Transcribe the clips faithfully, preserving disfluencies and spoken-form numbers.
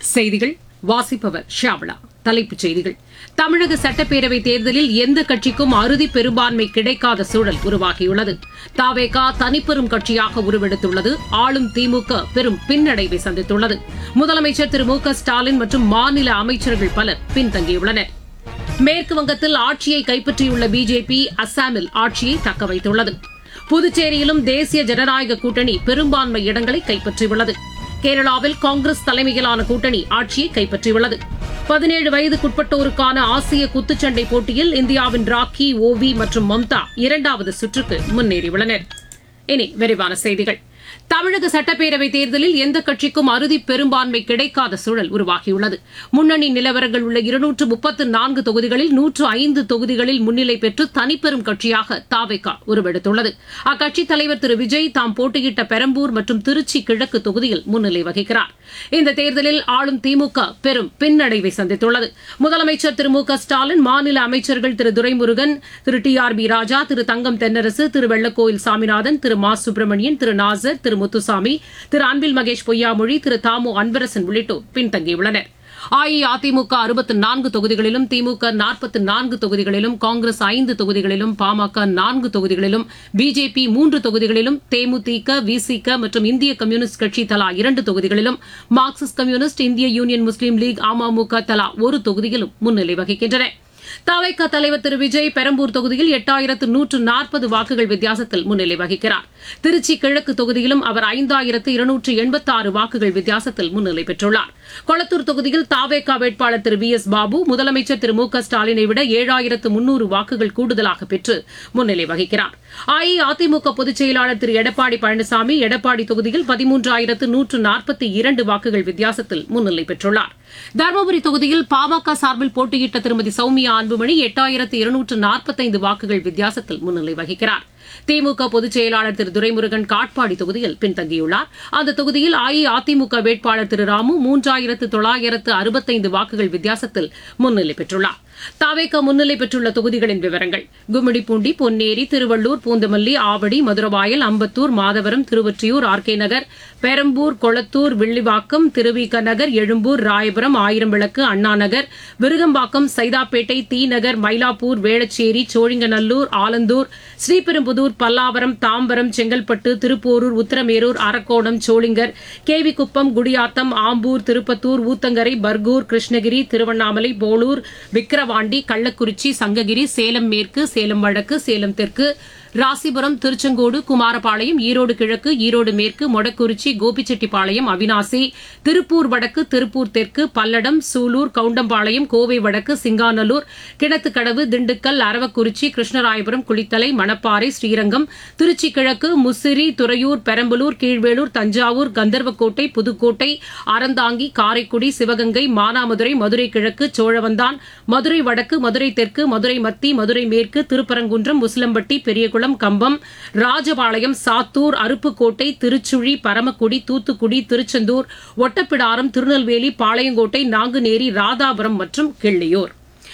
செய்திகள் வாசிப்பவர் ஷாவளா. தலைப்புச் செய்திகள். தமிழக சட்டப்பேரவைத் தேர்தலில் எந்த கட்சிக்கும் அறுதி பெரும்பான்மை கிடைக்காத சூழல் உருவாகியுள்ளது. தவேகா தனிப்பெரும் கட்சியாக உருவெடுத்துள்ளது. ஆளும் திமுக பெரும் பின்னடைவை சந்தித்துள்ளது. முதலமைச்சர் திரு மு க ஸ்டாலின் மற்றும் மாநில அமைச்சர்கள் பலர் பின்தங்கியுள்ளனர். மேற்குவங்கத்தில் ஆட்சியை கைப்பற்றியுள்ள பிஜேபி அஸ்ஸாமில் ஆட்சியை தக்கவைத்துள்ளது. புதுச்சேரியிலும் தேசிய ஜனநாயக கூட்டணி பெரும்பான்மை இடங்களை கைப்பற்றியுள்ளது. கேரளாவில் காங்கிரஸ் தலைமையிலான கூட்டணி ஆட்சியை கைப்பற்றியுள்ளது. பதினேழு வயதுக்குட்பட்டோருக்கான ஆசிய குத்துச்சண்டை போட்டியில் இந்தியாவின் ராக்கி, ஓவி மற்றும் மம்தா இரண்டாவது சுற்றுக்கு முன்னேறியுள்ளனர். இனி விரிவான செய்திகள். தமிழக சட்டப்பேரவைத் தேர்தலில் எந்த கட்சிக்கும் அறுதி பெரும்பான்மை கிடைக்காத சூழல் உருவாகியுள்ளது. முன்னணி நிலவரங்கள் உள்ள இருநூற்று முப்பத்து நான்கு தொகுதிகளில் நூற்று ஐந்து தொகுதிகளில் முன்னிலை பெற்று தனிப்பெரும் கட்சியாக தவேகா உருவெடுத்துள்ளது. அக்கட்சித் தலைவர் திரு விஜய் தாம் போட்டியிட்ட பெரம்பூர் மற்றும் திருச்சி கிழக்கு தொகுதியில் முன்னிலை வகிக்கிறார். இந்த தேர்தலில் ஆளும் திமுக பெரும் பின்னடைவை சந்தித்துள்ளது. முதலமைச்சர் திரு மு க ஸ்டாலின், மாநில அமைச்சர்கள் திரு துரைமுருகன், திரு டி ஆர் பி ராஜா, திரு தங்கம் தென்னரசு, திரு வெள்ளக்கோயில் சாமிநாதன், திரு மா சுப்பிரமணியன், திரு நாசர், திரு முத்துசாமி, திரு அன்பில் மகேஷ் பொய்யாமொழி, திரு தாமு அன்பரசன் உள்ளிட்டோர் பின்தங்கியுள்ளனர். அஇஅதிமுக அறுபத்து நான்கு தொகுதிகளிலும், திமுக நாற்பத்து நான்கு தொகுதிகளிலும், காங்கிரஸ் ஐந்து தொகுதிகளிலும், பாமக நான்கு தொகுதிகளிலும், பிஜேபி மூன்று தொகுதிகளிலும், தேமுதிக, விசிக மற்றும் இந்திய கம்யூனிஸ்ட் கட்சி தலா இரண்டு தொகுதிகளிலும், மார்க்சிஸ்ட் கம்யூனிஸ்ட், இந்திய யூனியன் முஸ்லீம் லீக், அமமுக தலா ஒரு தொகுதியிலும் முன்னிலை வகிக்கின்றன. தவேகா தலைவர் திரு விஜய் பெரம்பூர் தொகுதியில் எட்டாயிரத்து நூற்று நாற்பது வாக்குகள் வித்தியாசத்தில் முன்னிலை வகிக்கிறார். திருச்சி கிழக்கு தொகுதியிலும் அவர் ஐந்தாயிரத்து இருநூற்று எண்பத்தி ஆறு வாக்குகள் வித்தியாசத்தில் முன்னிலை பெற்றுள்ளார். கொளத்தூர் தொகுதியில் தவேகா வேட்பாளர் திரு வி எஸ் பாபு முதலமைச்சர் திரு மு க ஸ்டாலினை விட ஏழாயிரத்து முன்னூறு வாக்குகள் கூடுதலாக பெற்று முன்னிலை வகிக்கிறார். அஇஅதிமுக பொதுச் செயலாளர் திரு எடப்பாடி பழனிசாமி எடப்பாடி தொகுதியில் பதிமூன்றாயிரத்து நூற்று நாற்பத்தி இரண்டு வாக்குகள் வித்தியாசத்தில் முன்னிலை பெற்றுள்ளார். தருமபுரி தொகுதியில் பாமக சார்பில் போட்டியிட்ட திருமதி சௌமியா அன்புமணி எட்டாயிரத்து இருநூற்று நாற்பத்தைந்து வாக்குகள் வித்தியாசத்தில் முன்னிலை வகிக்கிறார். திமுக பொதுச் செயலாளர் திரு துரைமுருகன் காட்பாடி தொகுதியில் பின்தங்கியுள்ளார். அந்த தொகுதியில் அஇஅதிமுக வேட்பாளர் திரு ராமு மூன்றாயிரத்து தொள்ளாயிரத்து அறுபத்தைந்து வாக்குகள் வித்தியாசத்தில் முன்னிலை பெற்றுள்ளார். தவேகா முன்னிலை பெற்றுள்ள தொகுதிகளின் விவரங்கள்: கும்மிடிப்பூண்டி, பொன்னேரி, திருவள்ளூர், பூந்தமல்லி, ஆவடி, மதுரவாயல், அம்பத்தூர், மாதவரம், திருவொற்றியூர், ஆர் கே நகர், பெரம்பூர், கொளத்தூர், வில்லிவாக்கம், திருவிக நகர், எழும்பூர், ராயபுரம், ஆயிரம்விளக்கு, அண்ணாநகர், விருகம்பாக்கம், சைதாப்பேட்டை, தி நகர், மயிலாப்பூர், வேளச்சேரி, சோழிங்கநல்லூர், ஆலந்தூர், ஸ்ரீபெரும்புதூர், பல்லாவரம், தாம்பரம், செங்கல்பட்டு, திருப்போரூர், உத்தரமேரூர், அரக்கோணம், சோளிங்கர், கேவிக்குப்பம், குடியாத்தம், ஆம்பூர், திருப்பத்தூர், ஊத்தங்கரை, பர்கூர், கிருஷ்ணகிரி, திருவண்ணாமலை, போளூர், விக்கிரவாண்டி, கள்ளக்குறிச்சி, சங்ககிரி, சேலம் மேற்கு, சேலம் வடக்கு, சேலம் தெற்கு, ராசிபுரம், திருச்செங்கோடு, குமாரபாளையம், ஈரோடு கிழக்கு, ஈரோடு மேற்கு, மொடக்குறிச்சி, கோபிச்செட்டிப்பாளையம், அவினாசி, திருப்பூர் வடக்கு, திருப்பூர் தெற்கு, பல்லடம், சூலூர், கவுண்டம்பாளையம், கோவை வடக்கு, சிங்காநல்லூர், கிணத்துக்கடவு, திண்டுக்கல், அரவக்குறிச்சி, கிருஷ்ணராயபுரம், குளித்தலை, மணப்பாறை, ஸ்ரீரங்கம், திருச்சி கிழக்கு, முசிறி, துறையூர், பெரம்பலூர், கீழ்வேளூர், தஞ்சாவூர், கந்தர்வக்கோட்டை, புதுக்கோட்டை, அறந்தாங்கி, காரைக்குடி, சிவகங்கை, மானாமதுரை, மதுரை கிழக்கு, சோழவந்தான், மதுரை வடக்கு, மதுரை தெற்கு, மதுரை மத்தி, மதுரை மேற்கு, திருப்பரங்குன்றம், முஸ்லம்பட்டி, பெரியகுளம், கம்பம், ராஜபாளையம், சாத்தூர், அருப்புக்கோட்டை, திருச்சுழி, பரமக்குடி, தூத்துக்குடி, திருச்செந்தூர், ஒட்டப்பிடாரம், திருநெல்வேலி, பாளையங்கோட்டை, நாங்குநேரி, ராதாபுரம் மற்றும் கிள்ளியூர்.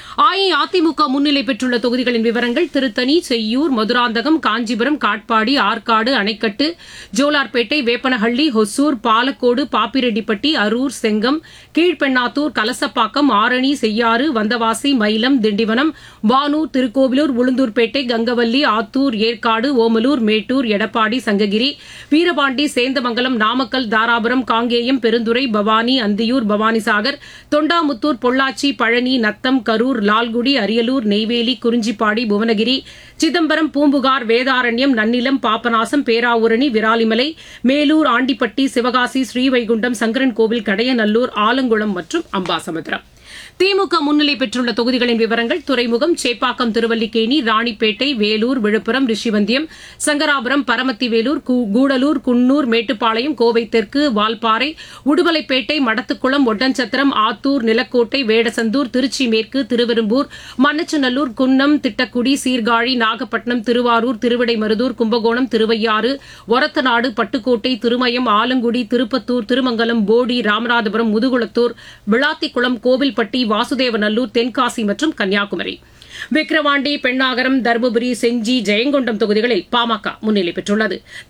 அஇஅதிமுக முன்னிலை பெற்றுள்ள தொகுதிகளின் விவரங்கள்: திருத்தணி, செய்யூர், மதுராந்தகம், காஞ்சிபுரம், காட்பாடி, ஆற்காடு, அணைக்கட்டு, ஜோலார்பேட்டை, வேப்பனஹள்ளி, ஹொசூர், பாலக்கோடு, பாப்பிரெட்டிப்பட்டி, அரூர், செங்கம், கீழ்பெண்ணாத்தூர், கலசப்பாக்கம், ஆரணி, செய்யாறு, வந்தவாசி, மயிலம், திண்டிவனம், வானூர், திருக்கோவிலூர், உளுந்தூர்பேட்டை, கங்கவல்லி, ஆத்தூர், ஏற்காடு, ஓமலூர், மேட்டூர், எடப்பாடி, சங்ககிரி, வீரபாண்டி, சேந்தமங்கலம், நாமக்கல், தாராபுரம், காங்கேயம், பெருந்துறை, பவானி, அந்தியூர், பவானிசாகர், தொண்டாமுத்தூர், பொள்ளாச்சி, பழனி, நத்தம், கரூர், லால்குடி, அரியலூர், நெய்வேலி, குறிஞ்சிப்பாடி, புவனகிரி, சிதம்பரம், பூம்புகார், வேதாரண்யம், நன்னிலம், பாபநாசம், பேராவூரணி, விராலிமலை, மேலூர், ஆண்டிப்பட்டி, சிவகாசி, ஸ்ரீவைகுண்டம், சங்கரன்கோவில், கடையநல்லூர், ஆலங்குளம் மற்றும் அம்பாசமுத்திரம். திமுக முன்னிலை பெற்றுள்ள தொகுதிகளின் விவரங்கள்: துறைமுகம், சேப்பாக்கம், திருவல்லிக்கேணி, ராணிப்பேட்டை, வேலூர், விழுப்புரம், ரிஷிவந்தியம், சங்கராபுரம், பரமத்திவேலூர், கூடலூர், குன்னூர், மேட்டுப்பாளையம், கோவை தெற்கு, வால்பாறை, உடுமலைப்பேட்டை, மடத்துக்குளம், ஒட்டன்சத்திரம், ஆத்தூர், நிலக்கோட்டை, வேடசந்தூர், திருச்சி மேற்கு, திருவெரும்பூர், மண்ணச்சநல்லூர், குன்னம், திட்டக்குடி, சீர்காழி, நாகப்பட்டினம், திருவாரூர், திருவிடைமருதூர், கும்பகோணம், திருவையாறு, ஒரத்தநாடு, பட்டுக்கோட்டை, திருமயம், ஆலங்குடி, திருப்பத்தூர், திருமங்கலம், போடி, ராமநாதபுரம், முதுகுளத்தூர், விளாத்திக்குளம், கோவில்பட்டி, வாசுதேவநல்லூர், தென்காசி மற்றும் கன்னியாகுமரி. விக்கிரவாண்டி, பெண்ணாகரம், தருமபுரி, செஞ்சி, ஜெயங்கொண்டம் தொகுதிகளில் பாமக முன்னிலை பெற்றுள்ளது.